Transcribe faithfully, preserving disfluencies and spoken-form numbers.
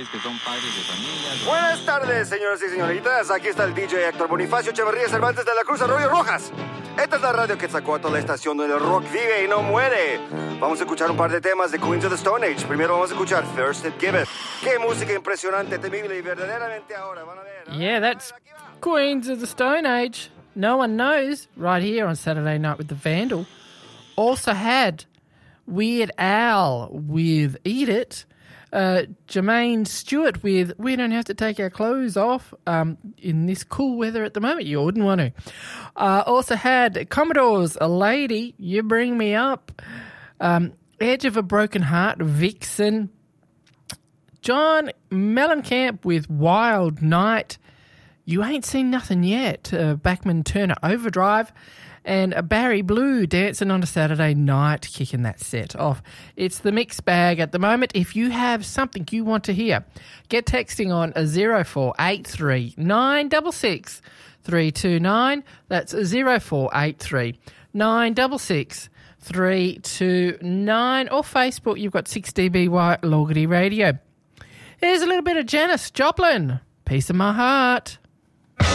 que son padres de familia. Buenas tardes, señoras y señoritas. Aquí está el D J Héctor Bonifacio Echeverría Cervantes de la Cruz Arroyo Rojas. Esta es la radio que sacó a toda la estación donde el rock vive y no muere. Vamos a escuchar un par de temas de Queens of the Stone Age. Primero vamos a escuchar First It Give It. Qué música impresionante, temible y verdaderamente ahora. Van a ver. Yeah, that's Queens of the Stone Age. No One Knows, right here on Saturday Night with the Vandal. Also had Weird Al with Eat It. Uh, Jermaine Stewart with We Don't Have to Take Our Clothes Off um, in this cool weather at the moment. You wouldn't want to. Uh, also had Commodores, A Lady, You Bring Me Up. Um, Edge of a Broken Heart, Vixen. John Mellencamp with Wild Night. You Ain't Seen Nothing Yet, uh, Bachman Turner Overdrive, and uh, Barry Blue Dancing on a Saturday Night, kicking that set off. It's the mixed bag at the moment. If you have something you want to hear, get texting on a zero four eight three nine six six three two nine. That's a zero four eight three nine six six three two nine. Or Facebook, you've got six D B Y Logity Radio. Here's a little bit of Janis Joplin, Piece of My Heart.